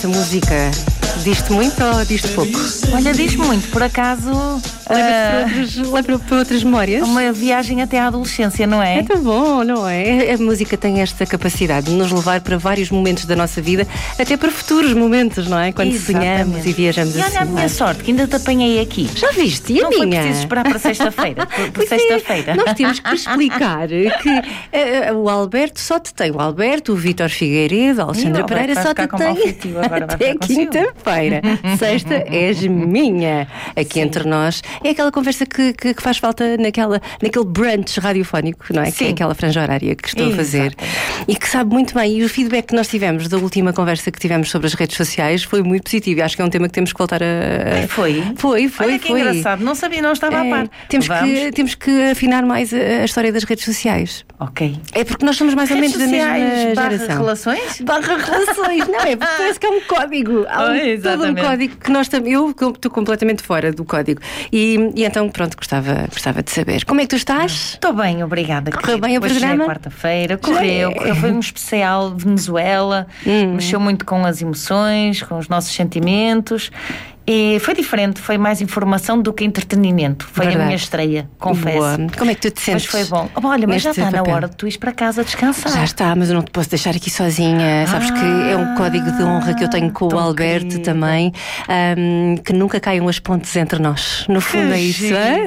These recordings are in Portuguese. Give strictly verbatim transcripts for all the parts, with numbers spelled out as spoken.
Esta música diz-te muito ou diz-te pouco? Olha, diz muito, por acaso. Leva-te uh, para, para outras memórias? Uma viagem até à adolescência, não é? É tão bom, não é? A música tem esta capacidade de nos levar para vários momentos da nossa vida, até para futuros momentos, não é? Quando Exatamente. sonhamos e viajamos e assim. olha a minha sorte, que ainda te apanhei aqui. Já viste? E a não minha? Não foi preciso esperar para sexta-feira. Por sexta-feira. É, nós temos que explicar que uh, o Alberto só te tem. O Alberto, o Vítor Figueiredo, a Alexandra Pereira só te tem até quinta-feira. Sexta és minha. Aqui Sim. entre nós. É aquela conversa que, que, que faz falta naquela, naquele brunch radiofónico, não é? Sim. Que é aquela franja horária que estou Exato. a fazer. E que sabe muito bem. E o feedback que nós tivemos da última conversa que tivemos sobre as redes sociais foi muito positivo. E acho que é um tema que temos que voltar a. Foi? Foi, foi. Olha que foi. engraçado. Não sabia, não estava é, a par. Temos que, temos que afinar mais a, a história das redes sociais. Ok. É porque nós somos mais redes ou menos da mesma barra geração. Relações? Barra relações. Não é? Porque parece que é um código. Há um, oh, todo um código que nós também. Eu estou completamente fora do código. E, e então, pronto, gostava, gostava de saber. Como é que tu estás? Estou bem, obrigada. Correu bem o Hoje programa? É quarta-feira, correu, correu. Foi um especial Venezuela. Hum. Mexeu muito com as emoções, com os nossos sentimentos. E foi diferente, foi mais informação do que entretenimento. Foi Verdade. a minha estreia, confesso. Boa. Como é que tu te sentes? Mas foi bom. Oh, olha, mas já está papel. na hora de tu ires para casa descansar. Já está, mas eu não te posso deixar aqui sozinha. Ah, Sabes que é um código de honra que eu tenho com o Alberto querido. também, um, que nunca caiam as pontes entre nós. No fundo que é isso, é?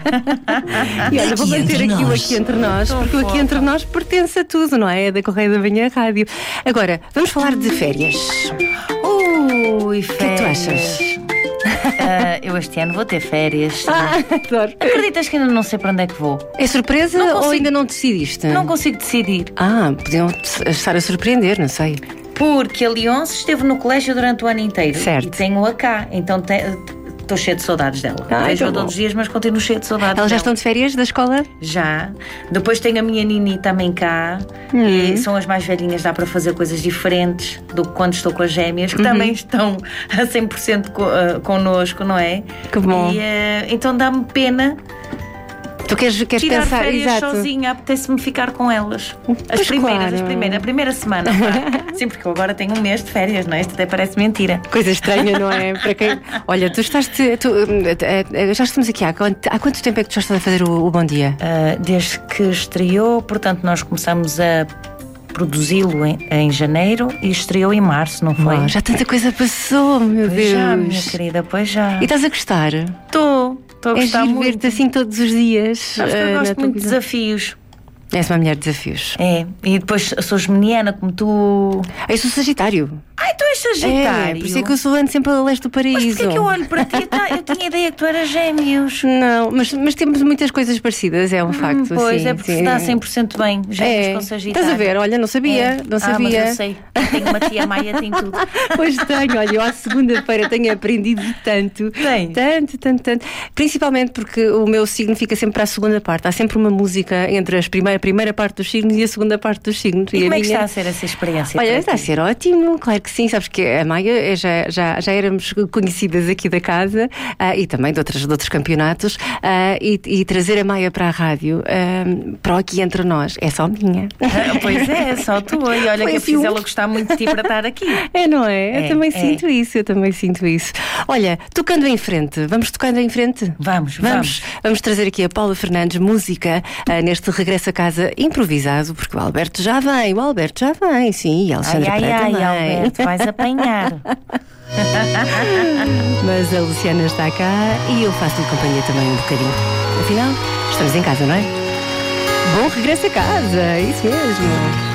E olha, vou manter aqui o Aqui Entre Nós, Tô porque o Aqui Entre Nós pertence a tudo, não é? É da Correia da Manhã Rádio. Agora, vamos falar de férias. Ui, férias. O que é que tu achas? Uh, eu este ano vou ter férias. Ah, adoro. Acreditas que ainda não sei para onde é que vou? É surpresa ou ainda não decidiste? Não consigo decidir. Ah, podiam estar a surpreender, não sei. Porque a Leonce esteve no colégio durante o ano inteiro. Certo. E tenho-a cá, então estou cheia de saudades dela. Ah, Vejo-a todos os dias, mas continuo cheia de saudades Elas já dela. estão de férias da escola? Já. Depois tenho a minha Nini também cá. Hum. E são as mais velhinhas, dá para fazer coisas diferentes do que quando estou com as gêmeas, que uhum. também estão a cem por cento co- uh, connosco, não é? Que bom. E, uh, então dá-me pena. Tu queres, queres tirar pensar, férias exato. sozinha, apetece-me ficar com elas. As pois primeiras, claro. as primeiras, a primeira semana. Pá. Sim, porque eu agora tenho um mês de férias, não é? Isto até parece mentira. Coisa estranha, não é? Para quem... Olha, tu estás. Tu, já estamos aqui. Há quanto, há quanto tempo é que tu estás a fazer o, o Bom Dia? Uh, desde que estreou, portanto, nós começamos a produzi-lo em, em janeiro e estreou em março, não foi? Uau, já tanta coisa passou, meu pois Deus. Já, minha querida, pois já. E estás a gostar? Estou. Estou a gostar muito. ver-te assim todos os dias. Sabes que eu uh, gosto muito de desafios. És uma mulher de desafios. É, e depois sou geminiana como tu. Eu sou Sagitário. Ai, tu és Sagitário. É, por isso é que eu sou ando sempre a leste do paraíso. Mas porquê é que eu olho para ti? Eu tinha ideia que tu eras Gêmeos. Não, mas, mas temos muitas coisas parecidas, é um hum, facto. Pois, sim, é porque sim. se dá cem por cento bem, Gêmeos é. com Sagitário. Estás a ver? Olha, não sabia, é. não sabia. Ah, mas eu sei. Tenho uma tia Maia, tem tudo. Pois tenho, olha, eu à segunda-feira tenho aprendido tanto. Tem. Tanto, tanto, tanto. Principalmente porque o meu signo fica sempre para a segunda parte. Há sempre uma música entre as primeira, a primeira parte dos signos e a segunda parte dos signos. E, e como a é que minha... está a ser essa experiência? Olha, está a ser ótimo, claro que sim. Sabes que a Maia já, já, já éramos conhecidas aqui da casa uh, e também de, outras, de outros campeonatos uh, e, e trazer a Maia para a rádio, uh, para o Aqui Entre Nós, é só minha. Ah, pois é, só tu. E olha Foi que eu fiz um... ela gostar muito de ti para estar aqui. É, não é? é eu também é. sinto isso, eu também sinto isso. Olha, tocando em frente, vamos tocando em frente? Vamos, vamos. Vamos, vamos trazer aqui a Paula Fernandes, música, uh, neste regresso a casa improvisado, porque o Alberto já vem, o Alberto já vem, sim, e a Alexandra ai, Pereira ai, também. ai, Alberto, vais apanhar. Mas a Luciana está cá e eu faço-lhe companhia também um bocadinho. Afinal, estamos em casa, não é? Bom regresso a casa, isso mesmo.